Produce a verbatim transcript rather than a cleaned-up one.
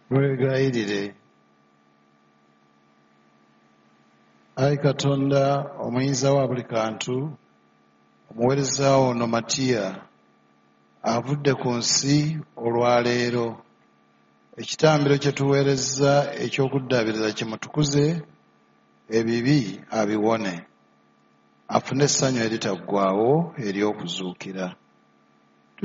lwegayirire. Ayi Katonda omuyinza wa buli kantu, omuweereza wo ono Matiya avudde ku nsi olwaleero. Ekitambiro kye tuweereza eky'okuddaabiriza kimutukuze, ebibi abiwone, afune essanyu eritaggwaawo ery'okuzuukira.